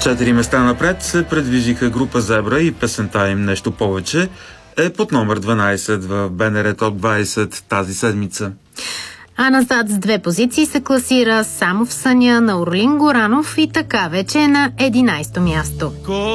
4 места напред се предвижиха група Зебра и песента им "Нещо повече" е под номер 12 в БНР Топ 20 тази седмица. А назад с 2 позиции се класира "Само в съня" на Орлин Горанов и така вече е на 11-то място.